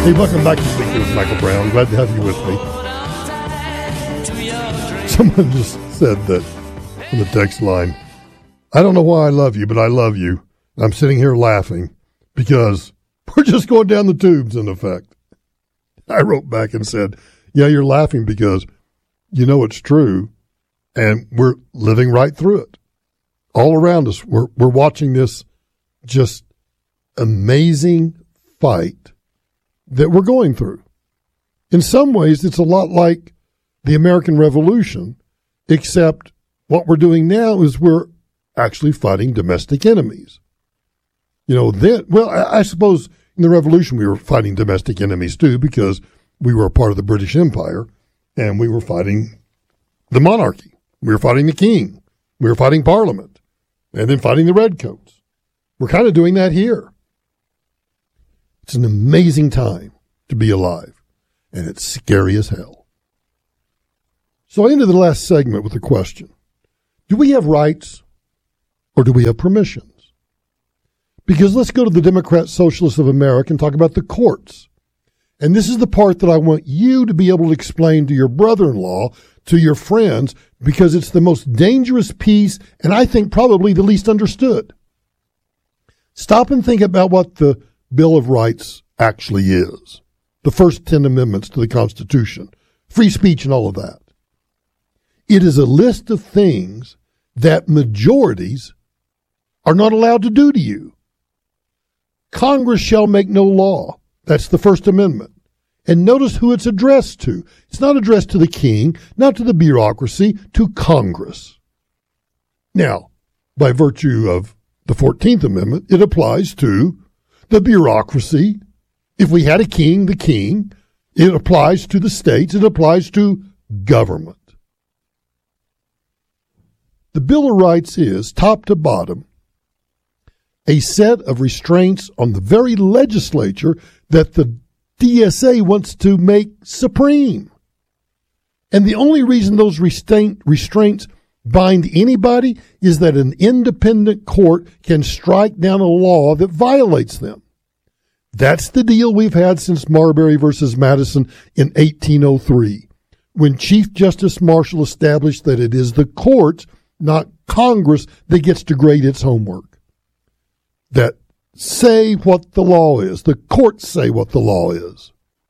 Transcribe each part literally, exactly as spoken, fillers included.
Hey, welcome back to Speaking with Michael Brown. Glad to have you with me. Someone just said that on the text line, I don't know why I love you, but I love you. I'm sitting here laughing because we're just going down the tubes, in effect. I wrote back and said, yeah, you're laughing because you know it's true, and we're living right through it. All around us, we're we're watching this just amazing fight that we're going through. In some ways, it's a lot like the American Revolution, except what we're doing now is we're actually fighting domestic enemies. You know, then, well, I, I suppose in the Revolution we were fighting domestic enemies too, because we were a part of the British Empire and we were fighting the monarchy. We were fighting the king. We were fighting Parliament and then fighting the redcoats. We're kind of doing that here. It's an amazing time to be alive, and it's scary as hell. So I ended the last segment with a question. Do we have rights or do we have permissions? Because let's go to the Democrat Socialists of America and talk about the courts. And this is the part that I want you to be able to explain to your brother-in-law, to your friends, because it's the most dangerous piece and I think probably the least understood. Stop and think about what the Bill of Rights actually is. The first ten amendments to the Constitution, free speech and all of that. It is a list of things that majorities are not allowed to do to you. Congress shall make no law. That's the First Amendment. And notice who it's addressed to. It's not addressed to the king, not to the bureaucracy, to Congress. Now, by virtue of the fourteenth Amendment, it applies to the bureaucracy. If we had a king, the king. It applies to the states. It applies to government. The Bill of Rights is, top to bottom, a set of restraints on the very legislature that the D S A wants to make supreme. And the only reason those restraint, restraints bind anybody is that an independent court can strike down a law that violates them. That's the deal we've had since Marbury versus Madison in eighteen oh three, when Chief Justice Marshall established that it is the courts, not Congress, that gets to grade its homework. That say what the law is. The courts say what the law is.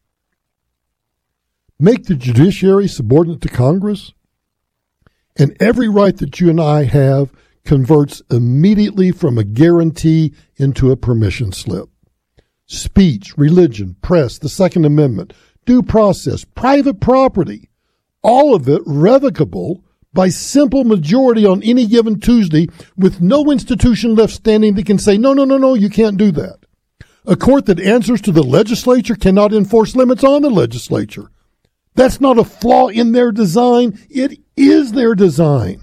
Make the judiciary subordinate to Congress, and every right that you and I have converts immediately from a guarantee into a permission slip. Speech, religion, press, the Second Amendment, due process, private property, all of it revocable by simple majority on any given Tuesday with no institution left standing that can say, no, no, no, no, you can't do that. A court that answers to the legislature cannot enforce limits on the legislature. That's not a flaw in their design. It is their design.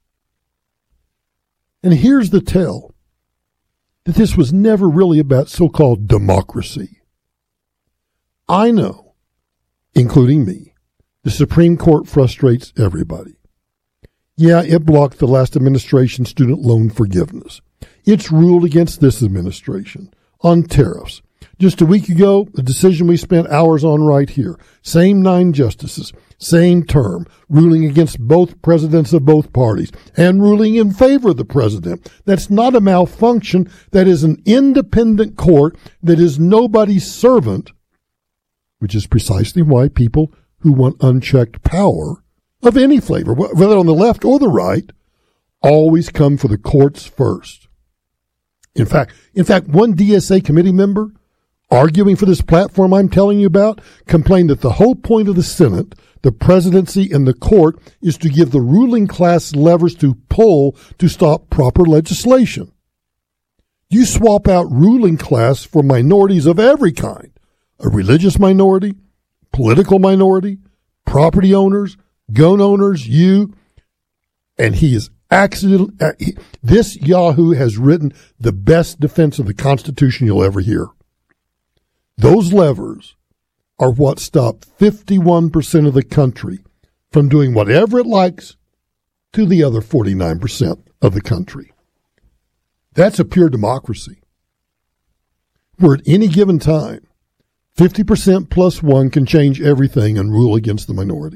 And here's the tell, that this was never really about so-called democracy. I know, including me, the Supreme Court frustrates everybody. Yeah, it blocked the last administration's student loan forgiveness. It's ruled against this administration on tariffs. Just a week ago, a decision we spent hours on right here. Same nine justices, same term, ruling against both presidents of both parties and ruling in favor of the president. That's not a malfunction. That is an independent court that is nobody's servant, which is precisely why people who want unchecked power of any flavor, whether on the left or the right, always come for the courts first. In fact, in fact, one D S A committee member arguing for this platform I'm telling you about complained that the whole point of the Senate, the presidency, and the court is to give the ruling class levers to pull to stop proper legislation. You swap out ruling class for minorities of every kind, a religious minority, political minority, property owners, gun owners, you, and he is accident. This Yahoo has written the best defense of the Constitution you'll ever hear. Those levers are what stop fifty-one percent of the country from doing whatever it likes to the other forty-nine percent of the country. That's a pure democracy, where at any given time, fifty percent plus one can change everything and rule against the minority.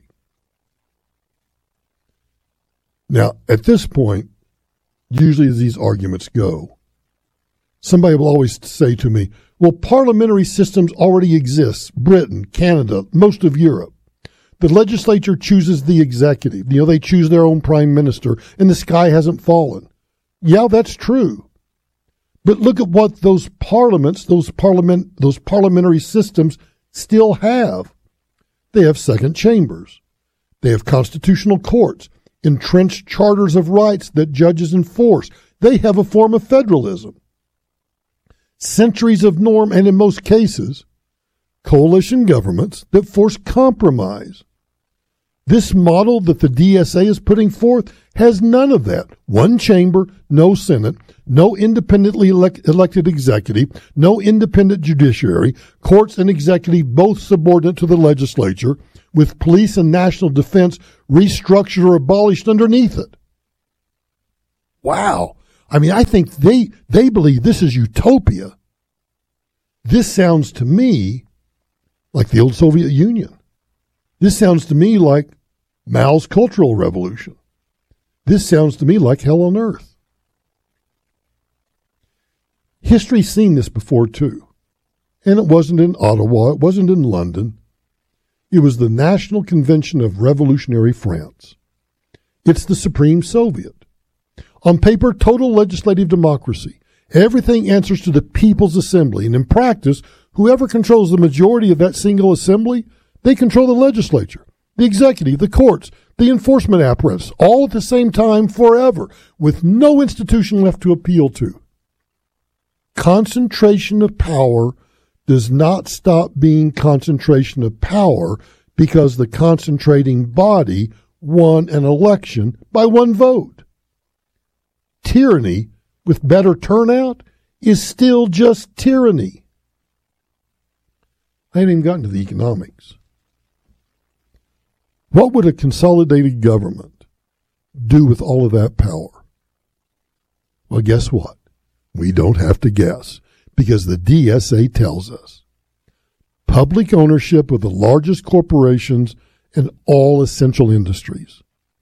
Now, at this point, usually as these arguments go, somebody will always say to me, well, parliamentary systems already exist. Britain, Canada, most of Europe. The legislature chooses the executive. You know, they choose their own prime minister, and the sky hasn't fallen. Yeah, that's true. But look at what those parliaments, those parliament, those parliamentary systems still have. They have second chambers. They have constitutional courts, entrenched charters of rights that judges enforce. They have a form of federalism. Centuries of norm, and in most cases, coalition governments that force compromise. This model that the D S A is putting forth has none of that. One chamber, no Senate, no independently elect- elected executive, no independent judiciary, courts and executive both subordinate to the legislature, with police and national defense restructured or abolished underneath it. Wow. I mean, I think they, they believe this is utopia. This sounds to me like the old Soviet Union. This sounds to me like Mao's Cultural Revolution. This sounds to me like hell on earth. History's seen this before, too. And it wasn't in Ottawa. It wasn't in London. It was the National Convention of Revolutionary France. It's the Supreme Soviet. On paper, total legislative democracy. Everything answers to the People's Assembly. And in practice, whoever controls the majority of that single assembly, they control the legislature, the executive, the courts, the enforcement apparatus, all at the same time forever, with no institution left to appeal to. Concentration of power does not stop being concentration of power because the concentrating body won an election by one vote. Tyranny with better turnout is still just tyranny. I haven't even gotten to the economics. What would a consolidated government do with all of that power? Well, guess what? We don't have to guess, because the D S A tells us. Public ownership of the largest corporations and all essential industries.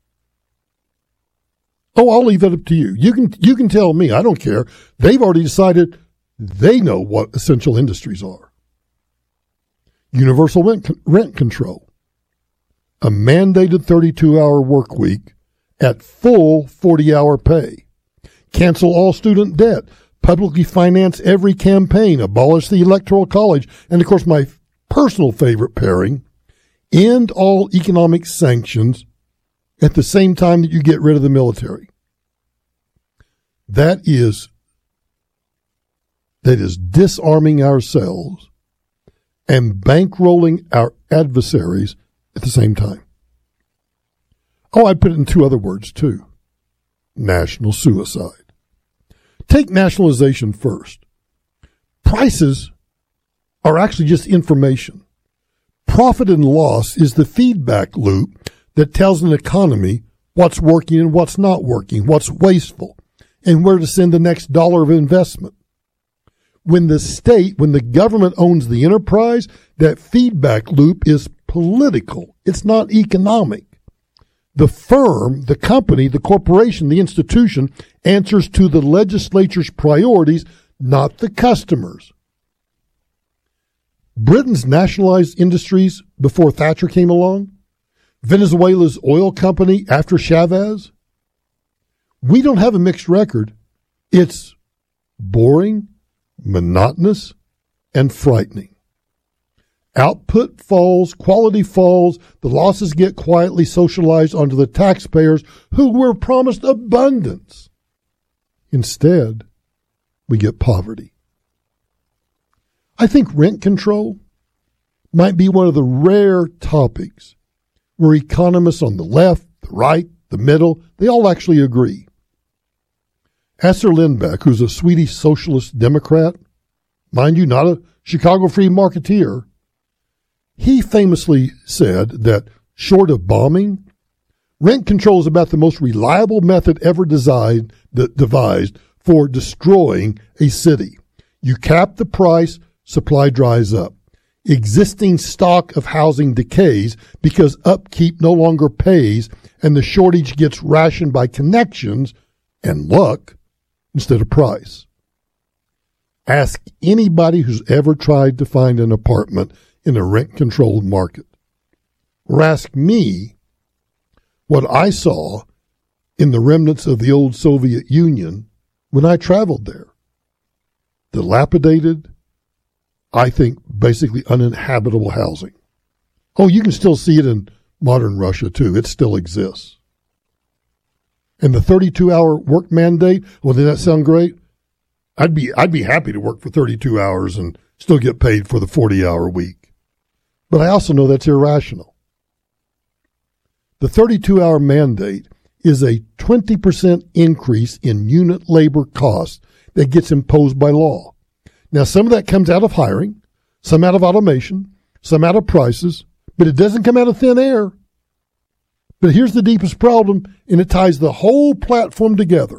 Oh, I'll leave that up to you. You can you can tell me. I don't care. They've already decided they know what essential industries are. Universal rent, rent control. A mandated thirty-two hour work week at full forty hour pay. Cancel all student debt. Publicly finance every campaign. Abolish the Electoral College. And, of course, my personal favorite pairing, end all economic sanctions at the same time that you get rid of the military. That is, that is disarming ourselves and bankrolling our adversaries at the same time. Oh, I'd put it in two other words, too. National suicide. Take nationalization first. Prices are actually just information. Profit and loss is the feedback loop that tells an economy what's working and what's not working, what's wasteful, and where to send the next dollar of investment. When the state, when the government owns the enterprise, that feedback loop is political. It's not economic. The firm, the company, the corporation, the institution answers to the legislature's priorities, not the customers. Britain's nationalized industries before Thatcher came along, Venezuela's oil company after Chavez. We don't have a mixed record. It's boring, monotonous, and frightening. Output falls, quality falls, the losses get quietly socialized onto the taxpayers who were promised abundance. Instead, we get poverty. I think rent control might be one of the rare topics where economists on the left, the right, the middle, they all actually agree. Assar Lindbeck, who's a Swedish socialist Democrat, mind you, not a Chicago free marketeer, he famously said that, short of bombing, rent control is about the most reliable method ever designed, devised for destroying a city. You cap the price, supply dries up. Existing stock of housing decays because upkeep no longer pays and the shortage gets rationed by connections and luck instead of price. Ask anybody who's ever tried to find an apartment in a rent-controlled market. Or ask me what I saw in the remnants of the old Soviet Union when I traveled there. Dilapidated, I think basically uninhabitable housing. Oh, you can still see it in modern Russia too. It still exists. And the thirty-two hour work mandate, well, did that sound great? I'd be, I'd be happy to work for thirty-two hours and still get paid for the forty hour week. But I also know that's irrational. The thirty-two hour mandate is a twenty percent increase in unit labor costs that gets imposed by law. Now, some of that comes out of hiring, some out of automation, some out of prices, but it doesn't come out of thin air. But here's the deepest problem, and it ties the whole platform together.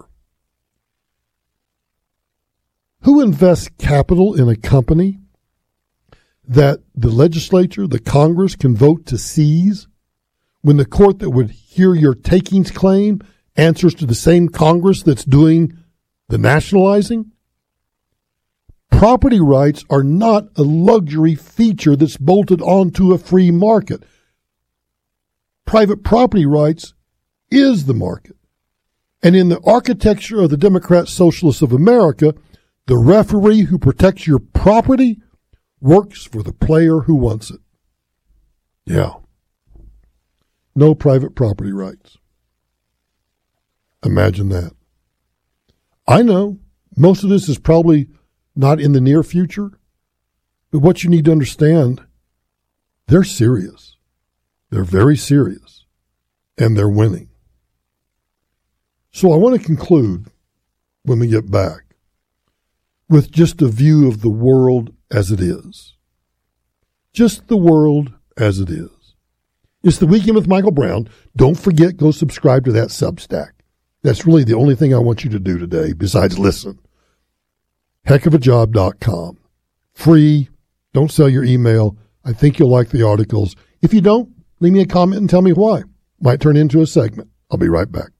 Who invests capital in a company that the legislature, the Congress, can vote to seize when the court that would hear your takings claim answers to the same Congress that's doing the nationalizing? Property rights are not a luxury feature that's bolted onto a free market. Private property rights is the market. And in the architecture of the Democrat Socialists of America, the referee who protects your property works for the player who wants it. Yeah. No private property rights. Imagine that. I know most of this is probably not in the near future, but what you need to understand, they're serious. They're very serious, and they're winning. So I want to conclude when we get back with just a view of the world as it is. Just the world as it is. It's the Weekend with Michael Brown. Don't forget, go subscribe to that Substack. That's really the only thing I want you to do today besides listen. heck of a job dot com. Free. Don't sell your email. I think you'll like the articles. If you don't, leave me a comment and tell me why. Might turn into a segment. I'll be right back.